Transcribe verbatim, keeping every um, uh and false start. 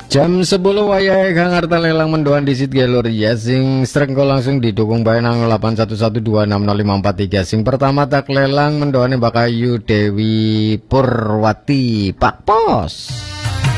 Jam sepuluh wayahe kang arta lelang mendoan disit galur ya sing strengko langsung didukung bae nang delapan satu satu dua enam nol lima empat tiga. Sing pertama tak lelang mendoane Bakayu Dewi Purwati Pak Pos.